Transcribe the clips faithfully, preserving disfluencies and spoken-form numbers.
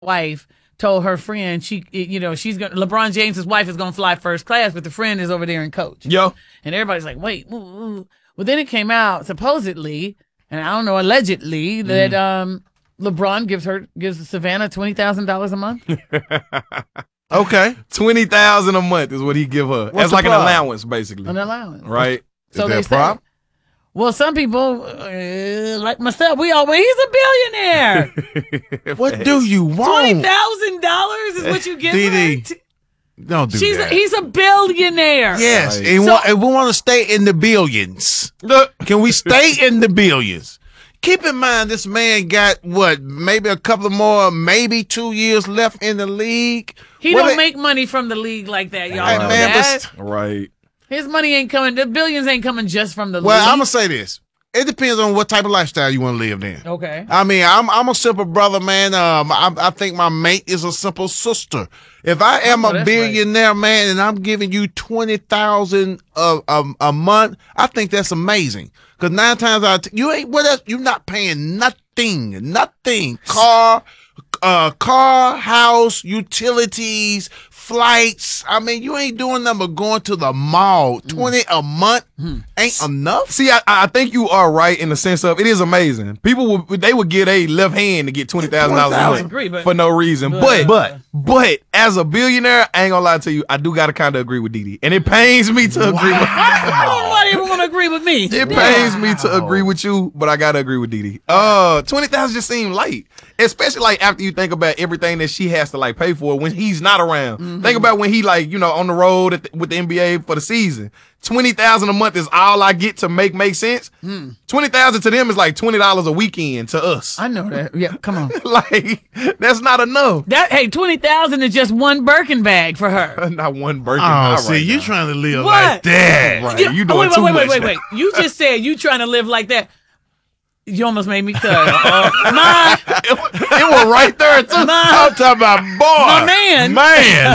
wife told her friend she, you know, she's going. LeBron James's wife is going to fly first class, but the friend is over there in coach. Yo, and everybody's like, wait. Ooh, ooh. Well, then it came out supposedly, and I don't know, allegedly that mm. um, LeBron gives her gives Savannah twenty thousand dollars a month. Okay, twenty thousand a month is what he give her. That's like problem? An allowance, basically. An allowance, right? So is they that a problem? Say, well, some people, uh, like myself, we always, he's a billionaire. What do you want? twenty thousand dollars is what you give D D, her? T- don't do She's that. A, he's a billionaire. Yes, right. and, so, wa- and we want to stay in the billions. Look, can we stay in the billions? Keep in mind, this man got, what, maybe a couple more, maybe two years left in the league. He what don't it, make money from the league like that, y'all Hey, know man, that. but, right. His money ain't coming. The billions ain't coming just from the well, league. I'm going to say this. It depends on what type of lifestyle you want to live then. Okay. I mean, I'm I'm a simple brother, man. Um, I, I think my mate is a simple sister. If I am oh, a billionaire, right. man, and I'm giving you twenty thousand a, a a month, I think that's amazing. Because nine times out of ten, you ain't what else? You're not paying nothing, nothing. Car, uh, car, house, utilities, flights. I mean, you ain't doing nothing but going to the mall. Twenty mm. a month mm. ain't enough. See, I, I think you are right in the sense of it is amazing. People would they would get a left hand to get twenty thousand dollars a month agree, but, for no reason. But, but but as a billionaire, I ain't gonna lie to you, I do gotta kind of agree with Didi, and it pains me to wow. agree with. I don't nobody ever want to agree with me. It pains me to agree with you, but I gotta agree with Didi. Uh, twenty thousand just seemed light, especially like after you think about everything that she has to like pay for when he's not around. Mm-hmm. Think about when he like you know on the road at the, with the N B A for the season. Twenty thousand a month is all I get to make make sense. Mm. Twenty thousand to them is like twenty dollars a weekend to us. I know that. Yeah, come on. Like that's not enough. That hey, twenty thousand is just one Birkin bag for her. Not one Birkin. Oh, right see, now. you trying to live what? like that? Right? Yeah, You doing wait, wait, too wait, much. wait, wait, wait. You just said you trying to live like that. You almost made me cut. Uh, my, it, it was right there too. My, I'm talking about boy, my man, man,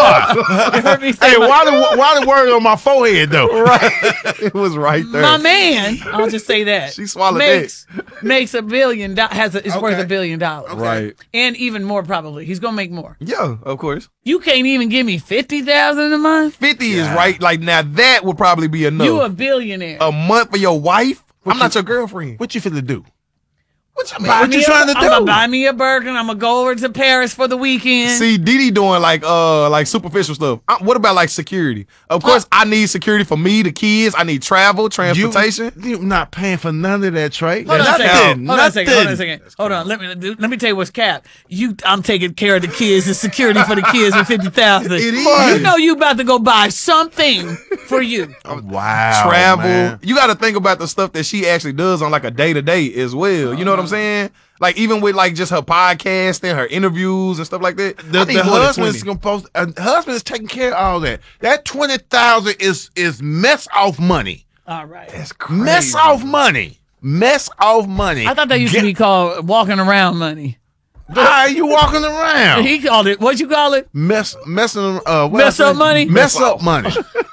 boy. You heard me say Hey, my, why the why the word on my forehead though? Right, it was right there. My man, I'll just say that She swallowed makes makes a billion. Do- has a, is Okay. worth a billion dollars, Okay. Right, and even more probably. He's gonna make more. yeah, of course. You can't even give me fifty thousand a month. Fifty Yeah. is right. Like now, that would probably be enough. You a billionaire. a month for your wife? What I'm you- not your girlfriend. What you finna do? What you mean? Buy What me you a- trying to I'm do? gonna buy me a Birkin. I'm gonna go over to Paris for the weekend. See, Didi doing like uh like superficial stuff. Uh, what about like security? Of course, I need security for me, the kids. I need travel, transportation. You, you're not paying for none of that, Trey. Hold on a Nothing. second. Hold on a second. Hold on a Nothing. second. Hold on. Let me let me tell you what's cap. You, I'm taking care of the kids and security for the kids with fifty thousand. It is. You know you about to go buy something for you. Wow, Travel. man. You got to think about the stuff that she actually does on like a day to day as well. You know what I'm saying? Like even with like just her podcasting, her interviews and stuff like that. The, I need the more than husband's twenty. gonna post. Uh, husband is taking care of all that. That twenty thousand is is mess off money. All right. That's crazy. Mess off money. Mess off money. I thought that used Get, to be called walking around money. How are you walking around? He called it. What'd you call it? Mess messing. Uh, what Mess I up say? money? Mess up money.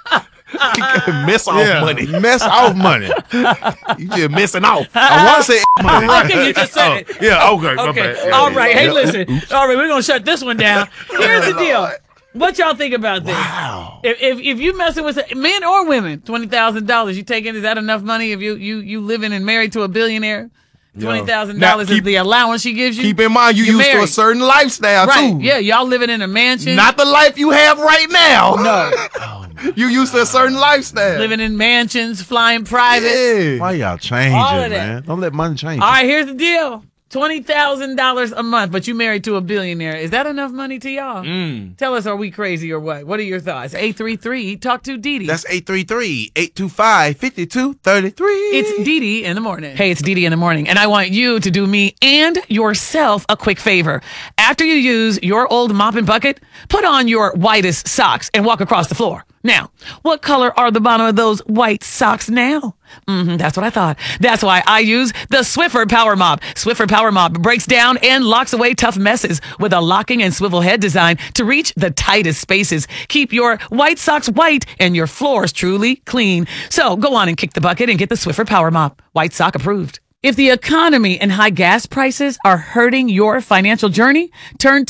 Miss off Yeah, money. Mess off money. You just missing off. I want to say money. Okay, you just said it. Oh, yeah. Okay. my Okay. bad. Yeah, All right. yeah, Hey, yeah. listen. All right, we're gonna shut this one down. Here's the deal. What y'all think about this? Wow. If if, if you messing with men or women, twenty thousand dollars, you taking is that enough money? If you you you living and married to a billionaire, twenty thousand dollars Now, is keep- the allowance she gives you. Keep in mind you You're used to a married. certain lifestyle Right? too. Yeah, y'all living in a mansion. Not the life you have right now. no, You used to a certain lifestyle. living in mansions, flying private. Yeah. Why y'all changing, All of that. man? Don't let money change. All right, here's the deal. Twenty thousand dollars a month, but you married to a billionaire. Is that enough money to y'all? Mm. Tell us, are we crazy or what? What are your thoughts? eight three three, talk to Didi. That's eight three three, eight two five, five two three three. It's Didi in the morning. Hey, it's Didi in the morning, and I want you to do me and yourself a quick favor. After you use your old mop and bucket, put on your whitest socks and walk across the floor. Now, what color are the bottom of those white socks now? Mm-hmm, that's what I thought. That's why I use the Swiffer Power Mop. Swiffer Power Mop breaks down and locks away tough messes with a locking and swivel head design to reach the tightest spaces. Keep your white socks white and your floors truly clean. So go on and kick the bucket and get the Swiffer Power Mop. White sock approved. If the economy and high gas prices are hurting your financial journey, turn